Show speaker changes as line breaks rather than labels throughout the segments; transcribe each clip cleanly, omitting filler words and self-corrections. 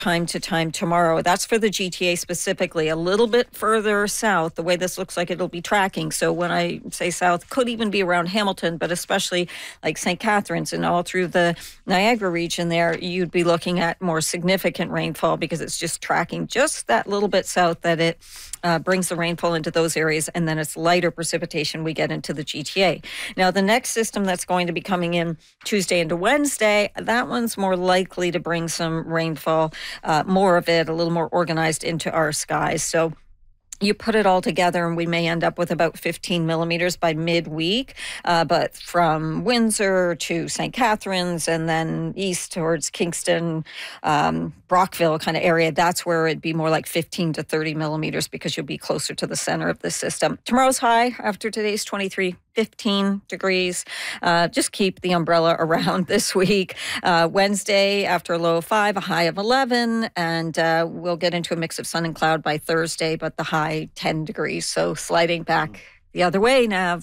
time to time tomorrow. That's for the GTA specifically. A little bit further south, the way this looks like it'll be tracking. So when I say south, could even be around Hamilton, but especially like St. Catharines and all through the Niagara region there, you'd be looking at more significant rainfall because it's just tracking just that little bit south that it brings the rainfall into those areas, and then it's lighter precipitation we get into the GTA. Now, the next system that's going to be coming in Tuesday into Wednesday, that one's more likely to bring some rainfall, more of it, a little more organized into our skies. So you put it all together and we may end up with about 15 millimeters by midweek. But from Windsor to St. Catharines and then east towards Kingston, Brockville kind of area, that's where it'd be more like 15 to 30 millimeters because you'll be closer to the center of the system. Tomorrow's high after today's 23. 15 degrees. Just keep the umbrella around this week. Wednesday, after a low of 5, a high of 11, and we'll get into a mix of sun and cloud by Thursday, but the high 10 degrees. So sliding back the other way now.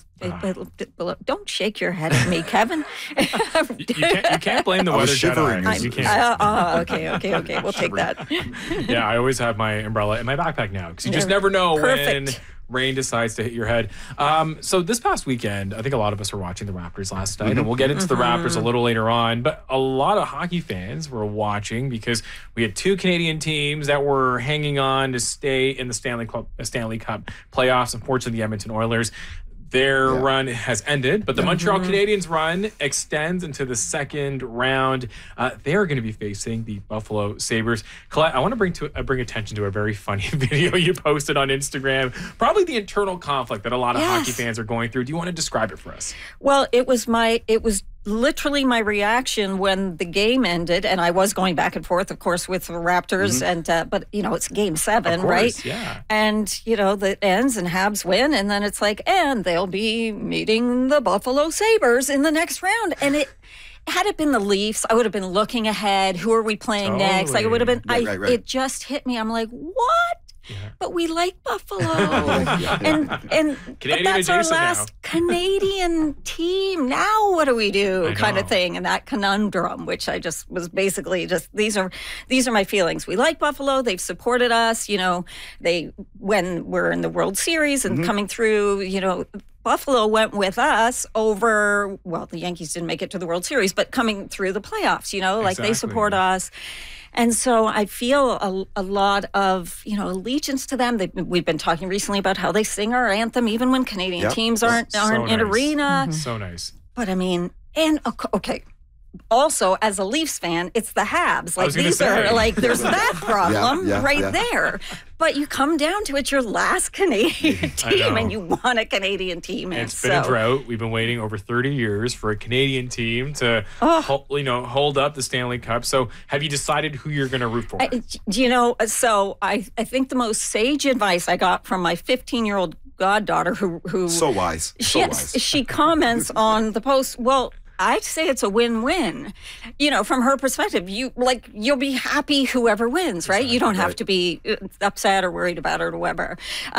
Don't shake your head at me, Kevin.
you can't blame the weather Jedi. You can't.
Okay. We'll take that.
Yeah, I always have my umbrella in my backpack now because you just never know when rain decides to hit your head. So this past weekend, I think a lot of us were watching the Raptors last night, and we'll get into the Raptors a little later on, but a lot of hockey fans were watching because we had 2 Canadian teams that were hanging on to stay in the Stanley Cup playoffs. Unfortunately, the Edmonton Oilers, their run has ended, but the Montreal Canadiens run extends into the second round. They are going to be facing the Buffalo Sabres. Colette, I want to bring attention to a very funny video you posted on Instagram. Probably the internal conflict that a lot of hockey fans are going through. Do you want to describe it for us?
Well, it was literally my reaction when the game ended, and I was going back and forth, of course, with the Raptors, and but it's Game 7, right?
Yeah.
And that ends and Habs win, and then it's like, and they'll be meeting the Buffalo Sabres in the next round, and had it been the Leafs, I would have been looking ahead. Who are we playing next? Like it would have been. Right. It just hit me. I'm like, what? Yeah. But we like Buffalo, and but that's our last Canadian team. Now what do we do? Kind of thing, and that conundrum, which I just was basically just these are my feelings. We like Buffalo. They've supported us. When we're in the World Series and coming through. Buffalo went with us over. Well, the Yankees didn't make it to the World Series, but coming through the playoffs. Like they support us. And so I feel a lot of, allegiance to them. We've been talking recently about how they sing our anthem even when Canadian teams aren't in arena.
So nice.
But I mean, okay. Also, as a Leafs fan, it's the Habs. Like these are like there's that problem there. But you come down to it's your last Canadian team, and you want a Canadian team.
And it's been a drought. We've been waiting over 30 years for a Canadian team to hold up the Stanley Cup. So, have you decided who you're going to root for?
So I think the most sage advice I got from my 15-year-old goddaughter, who
so wise.
She comments on the post. Well, I'd say it's a win-win. From her perspective, you'll be happy whoever wins, right? Exactly. You don't have to be upset or worried about it or whatever.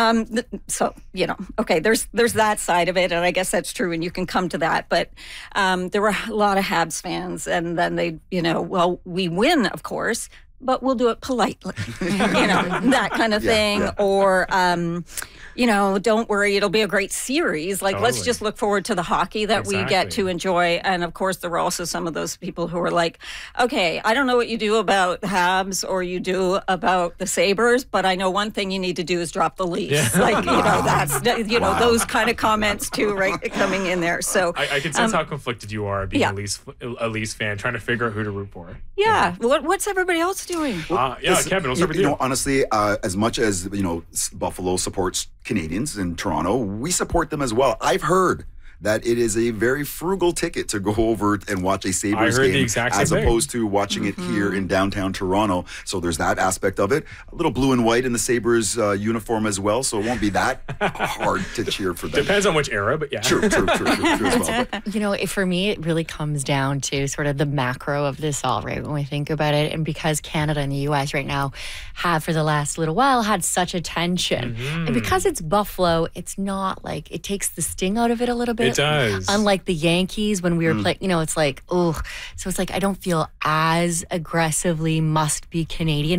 Okay, there's that side of it, and I guess that's true, and you can come to that. But there were a lot of Habs fans, and then they, we win, of course, but we'll do it politely, that kind of thing. Yeah. Or, don't worry, it'll be a great series. Like, let's just look forward to the hockey that we get to enjoy. And of course, there were also some of those people who were like, okay, I don't know what you do about the Habs or you do about the Sabres, but I know one thing you need to do is drop the Leafs. Yeah. Like, that's, those kind of comments too, right, coming in there. So
I can sense how conflicted you are being a Leafs fan, trying to figure out who to root for.
Yeah. What's everybody else doing?
Kevin, we'll start with you.
Honestly, as much as, Buffalo supports Canadians in Toronto, we support them as well. I've heard that it is a very frugal ticket to go over and watch a Sabres game as opposed to watching it here in downtown Toronto. So there's that aspect of it. A little blue and white in the Sabres uniform as well, so it won't be that hard to cheer for them.
Depends on which era, but yeah.
True as well. But.
For me, it really comes down to sort of the macro of this all, right, when we think about it. And because Canada and the U.S. right now have, for the last little while, had such attention. And because it's Buffalo, it's not like, it takes the sting out of it a little bit.
It does.
Unlike the Yankees when we were playing, it's like, oh. So it's like I don't feel as aggressively must be Canadian.